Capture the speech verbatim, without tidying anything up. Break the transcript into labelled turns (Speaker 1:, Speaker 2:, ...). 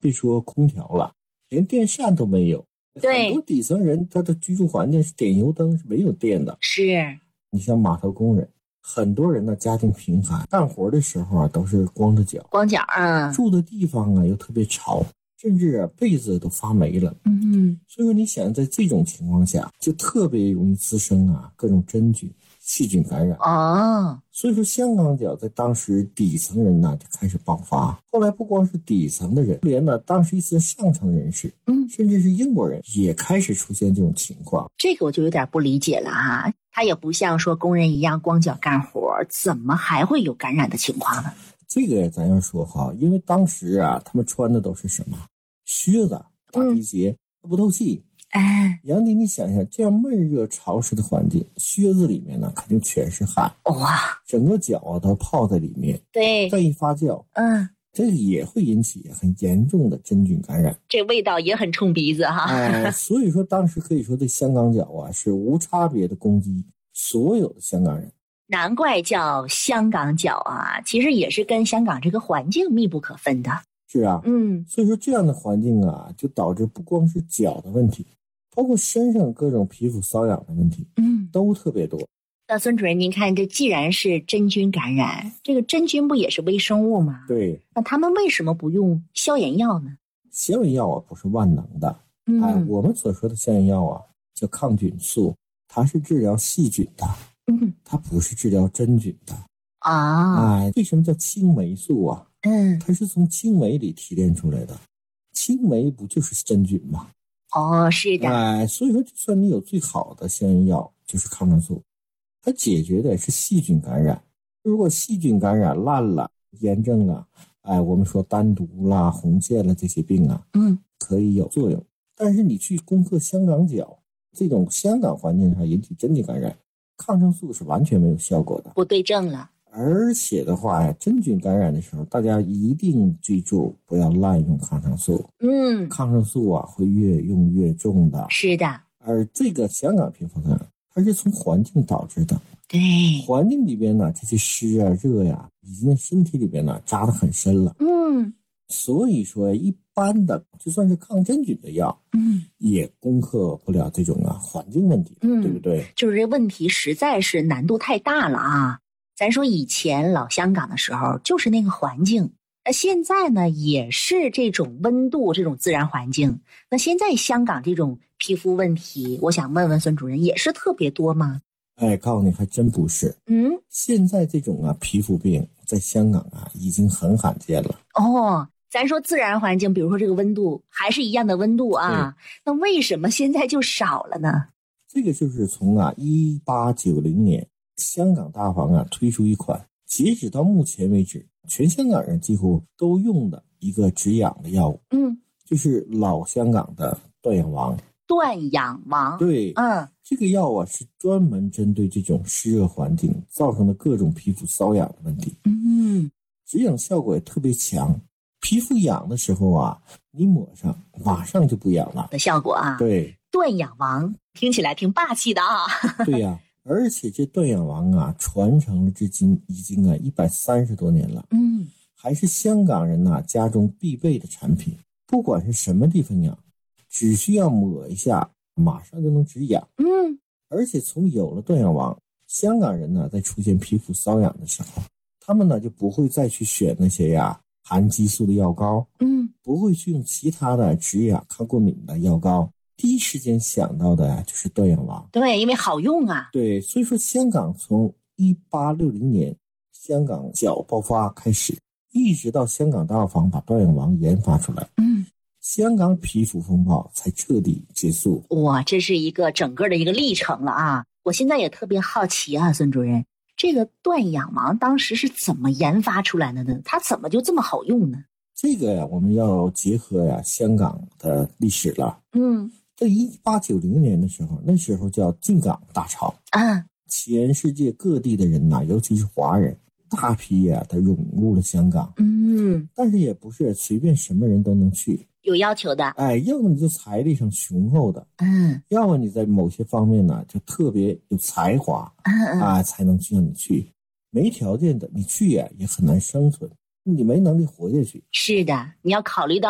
Speaker 1: 别说空调了，连电扇都没有。
Speaker 2: 对，
Speaker 1: 很多底层人他的居住环境是点油灯是没有电的。
Speaker 2: 是，
Speaker 1: 你像码头工人，很多人呢家庭贫寒，干活的时候啊都是光着脚，
Speaker 2: 光脚啊，
Speaker 1: 住的地方啊又特别潮，甚至啊被子都发霉了。
Speaker 2: 嗯，
Speaker 1: 所以说你想在这种情况下，就特别容易滋生啊各种真菌、细菌感染。
Speaker 2: 哦，
Speaker 1: 所以说香港脚在当时底层人呢就开始爆发，后来不光是底层的人，连呢当时一些上层人士，
Speaker 2: 嗯，
Speaker 1: 甚至是英国人也开始出现这种情况。
Speaker 2: 这个我就有点不理解了哈，他也不像说工人一样光脚干活，怎么还会有感染的情况呢？
Speaker 1: 这个咱要说哈，因为当时啊他们穿的都是什么靴子、大皮鞋，嗯、不透气。
Speaker 2: 哎，
Speaker 1: 杨迪，你想想，这样闷热潮湿的环境，靴子里面呢肯定全是汗，
Speaker 2: 哇，
Speaker 1: 整个脚啊都泡在里面，
Speaker 2: 对，
Speaker 1: 再一发酵，
Speaker 2: 嗯，
Speaker 1: 这个也会引起很严重的真菌感染，
Speaker 2: 这味道也很冲鼻子哈。
Speaker 1: 哎，所以说当时可以说对香港脚啊是无差别的攻击所有的香港人。
Speaker 2: 难怪叫香港脚啊，其实也是跟香港这个环境密不可分的。
Speaker 1: 是啊，
Speaker 2: 嗯，
Speaker 1: 所以说这样的环境啊，就导致不光是脚的问题，包括身上各种皮肤瘙痒的问题，
Speaker 2: 嗯，
Speaker 1: 都特别多。
Speaker 2: 那孙主任，您看，这既然是真菌感染，这个真菌不也是微生物吗？
Speaker 1: 对，
Speaker 2: 那他们为什么不用消炎药呢？
Speaker 1: 消炎药啊不是万能的，
Speaker 2: 嗯，
Speaker 1: 哎，我们所说的消炎药啊叫抗菌素，它是治疗细菌的，
Speaker 2: 嗯，
Speaker 1: 它不是治疗真菌的
Speaker 2: 啊。
Speaker 1: 哎，为什么叫青霉素啊？
Speaker 2: 嗯，
Speaker 1: 它是从青霉里提炼出来的，青霉不就是真菌吗？
Speaker 2: 哦，是的，
Speaker 1: 哎，所以说就算你有最好的消炎药，就是抗生素，它解决的是细菌感染。如果细菌感染烂了、炎症啊，哎，我们说丹毒啦、红线啦这些病啊，
Speaker 2: 嗯，
Speaker 1: 可以有作用。但是你去攻克香港脚这种香港环境上引起真菌感染，抗生素是完全没有效果的，
Speaker 2: 不对症了。
Speaker 1: 而且的话呀，真菌感染的时候，大家一定记住不要滥用抗生素。
Speaker 2: 嗯，
Speaker 1: 抗生素啊会越用越重的。
Speaker 2: 是的。
Speaker 1: 而这个香港皮肤感它是从环境导致的。
Speaker 2: 对，
Speaker 1: 环境里边呢，这些湿啊、热呀、啊，已经在身体里边呢扎得很深了。
Speaker 2: 嗯，
Speaker 1: 所以说一般的就算是抗真菌的药，
Speaker 2: 嗯，
Speaker 1: 也攻克不了这种啊环境问题，嗯，对不对？
Speaker 2: 就是这问题实在是难度太大了啊。咱说以前老香港的时候就是那个环境，那现在呢也是这种温度这种自然环境，那现在香港这种皮肤问题，我想问问孙主任，也是特别多吗？
Speaker 1: 哎，告诉你还真不是。
Speaker 2: 嗯，
Speaker 1: 现在这种啊皮肤病在香港啊已经很罕见了。
Speaker 2: 哦，咱说自然环境，比如说这个温度还是一样的温度啊，那为什么现在就少了呢？
Speaker 1: 这个就是从啊一八九零年香港大房啊推出一款截止到目前为止全香港人几乎都用的一个止痒的药物，嗯，就是老香港的断氧王。
Speaker 2: 断氧王，
Speaker 1: 对，
Speaker 2: 嗯，
Speaker 1: 这个药啊是专门针对这种湿热环境造成的各种皮肤瘙痒的问题，
Speaker 2: 嗯，
Speaker 1: 止痒效果也特别强。皮肤痒的时候啊，你抹上马上就不痒了
Speaker 2: 的效果啊。
Speaker 1: 对，
Speaker 2: 断氧王听起来挺霸气的啊。
Speaker 1: 对呀、啊，而且这断氧王啊传承了至今已经啊一百三十多年了，嗯，还是香港人呐、啊、家中必备的产品。不管是什么地方痒，只需要抹一下，马上就能止痒。嗯，而且从有了断氧王，香港人呢在出现皮肤瘙痒的时候，他们呢就不会再去选那些呀含激素的药膏，嗯，不会去用其他的止痒抗过敏的药膏，第一时间想到的就是断氧王。
Speaker 2: 对，因为好用啊。
Speaker 1: 对，所以说香港从一八六零年香港脚爆发开始，一直到香港大房把断氧王研发出来，嗯，香港皮肤风暴才彻底结束。
Speaker 2: 哇，这是一个整个的一个历程了啊！我现在也特别好奇啊，孙主任，这个断氧王当时是怎么研发出来的呢？它怎么就这么好用呢？
Speaker 1: 这个呀，我们要结合呀香港的历史了。嗯，在一八九零年的时候，那时候叫进港大潮啊，全世界各地的人呐，尤其是华人，大批呀的涌入了香港。嗯，但是也不是随便什么人都能去。
Speaker 2: 有要求的，
Speaker 1: 哎，要么你就财力上雄厚的，嗯，要么你在某些方面呢就特别有才华，嗯嗯啊，才能让你去。没条件的，你去呀、啊、也很难生存，你没能力活下去。
Speaker 2: 是的，你要考虑到